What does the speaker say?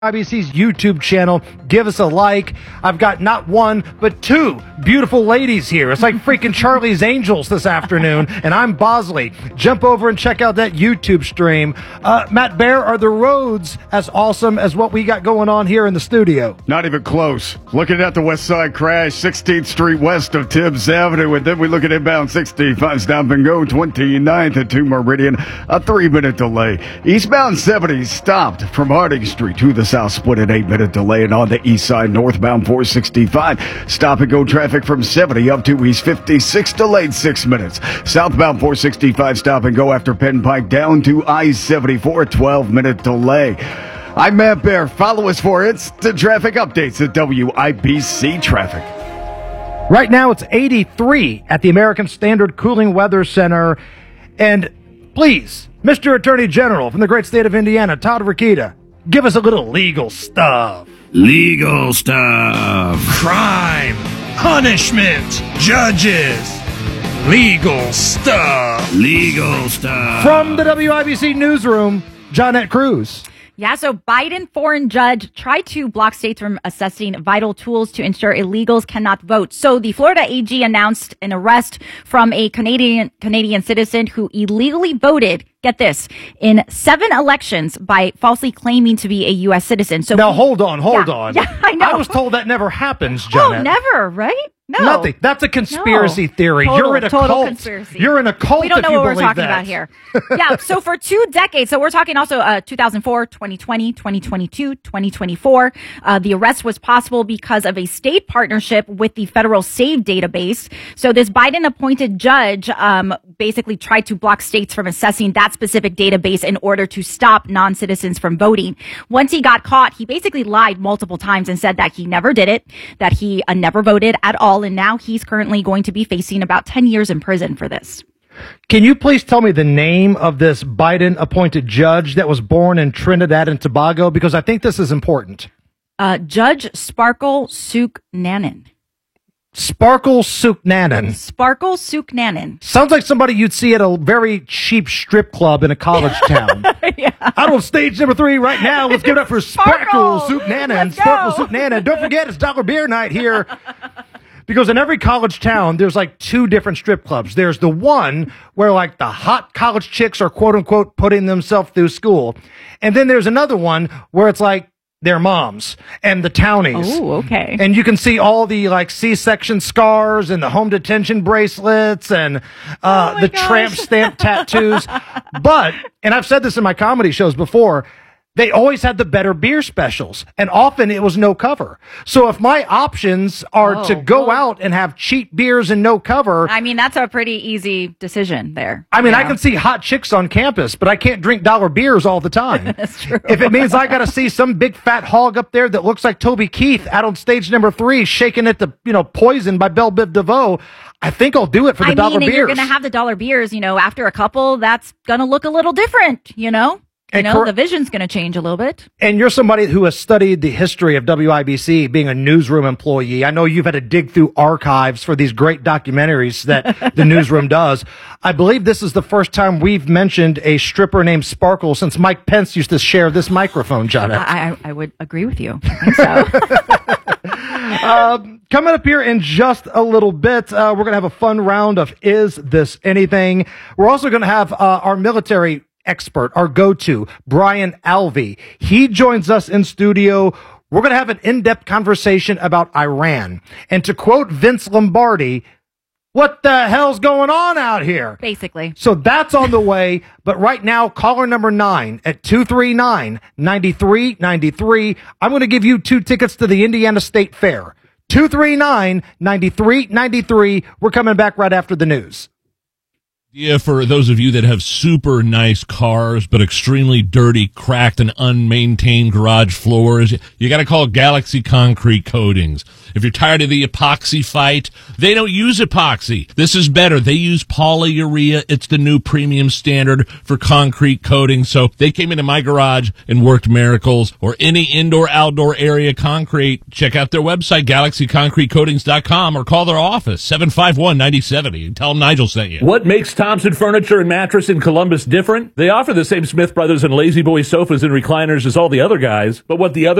IBC's YouTube channel. Give us a like. I've got not one, but two beautiful ladies here. It's like freaking Charlie's Angels this afternoon, and I'm Bosley. Jump over and check out that YouTube stream. Matt Bear, are the roads as awesome as what we got going on here in the studio? Not even close. Looking at the West Side crash, 16th Street west of Tibbs Avenue, and then we look at inbound 65 stop and go 29th and 2 Meridian, a 3-minute delay. Eastbound 70 stopped from Harding Street to the south split, an 8-minute delay, and on the east side, northbound 465, stop and go traffic from 70 up to East 56, delayed 6 minutes. Southbound 465, stop and go after Penn Pike down to I-74, 12-minute delay. I'm Matt Bear. Follow us for instant traffic updates at WIBC Traffic. Right now it's 83 at the American Standard Cooling Weather Center. And please, Mr. Attorney General from the great state of Indiana, Todd Rokita, give us a little legal stuff. Legal stuff. Crime, punishment, judges, legal stuff. Legal stuff. From the WIBC newsroom, Johnette Cruz. Yeah, so Biden foreign judge tried to block states from assessing vital tools to ensure illegals cannot vote. So the Florida AG announced an arrest from a Canadian citizen who illegally voted, get this, in 7 elections by falsely claiming to be a U.S. citizen. So now, hold on. Yeah, I know. I was told that never happens, Johnette. Oh, never, right? No. Nothing. That's a conspiracy theory. You're in a total cult. Conspiracy. You're in a cult. We don't know what we're talking that. about here. Yeah, so for 2 decades, so we're talking also 2004, 2020, 2022, 2024. The arrest was possible because of a state partnership with the federal SAVE database. So this Biden-appointed judge basically tried to block states from assessing that specific database in order to stop non-citizens from voting. Once he got caught, he basically lied multiple times and said that he never did it, that he never voted at all. And now he's currently going to be facing about 10 years in prison for this. Can you please tell me the name of this Biden-appointed judge that was born in Trinidad and Tobago? Because I think this is important. Judge Sparkle Sooknanen. Sparkle Sooknanen. Sparkle Sooknanen. Sounds like somebody you'd see at a very cheap strip club in a college town. Yeah. Out on stage number 3 right now. Let's give it up for Sparkle Sooknanen. Sparkle Sooknanen. Don't forget, it's dollar beer night here. Because in every college town, there's like 2 different strip clubs. There's the one where like the hot college chicks are quote unquote putting themselves through school. And then there's another one where it's like their moms and the townies. Oh, okay. And you can see all the like C-section scars and the home detention bracelets and the tramp stamp tattoos. But, and I've said this in my comedy shows before, they always had the better beer specials, and often it was no cover. So if my options are to go out and have cheap beers and no cover... I mean, that's a pretty easy decision there. I mean, I can see hot chicks on campus, but I can't drink dollar beers all the time. That's true. If it means I got to see some big fat hog up there that looks like Toby Keith out on stage number 3 shaking it to, Poison by Belle Biv DeVoe, I think I'll do it for the dollar beers. You're going to have the dollar beers, after a couple, that's going to look a little different, the vision's going to change a little bit. And you're somebody who has studied the history of WIBC, being a newsroom employee. I know you've had to dig through archives for these great documentaries that the newsroom does. I believe this is the first time we've mentioned a stripper named Sparkle since Mike Pence used to share this microphone, John. I would agree with you. I think so. Coming up here in just a little bit, we're going to have a fun round of Is This Anything? We're also going to have our military expert, our go-to, Brian Alvey. He joins us in studio. We're going to have an in-depth conversation about Iran. And to quote Vince Lombardi, what the hell's going on out here? Basically. So that's on the way. But right now, caller number 9 at 239-9393. I'm going to give you 2 tickets to the Indiana State Fair. 239-9393. We're coming back right after the news. Yeah, for those of you that have super nice cars, but extremely dirty, cracked, and unmaintained garage floors, you got to call Galaxy Concrete Coatings. If you're tired of the epoxy fight, they don't use epoxy. This is better. They use polyurea. It's the new premium standard for concrete coating. So they came into my garage and worked miracles. Or any indoor-outdoor area concrete, check out their website, galaxyconcretecoatings.com, or call their office, 751-9070, and tell them Nigel sent you. What makes Thompson Furniture and Mattress in Columbus different? They offer the same Smith Brothers and Lazy Boy sofas and recliners as all the other guys, but what the other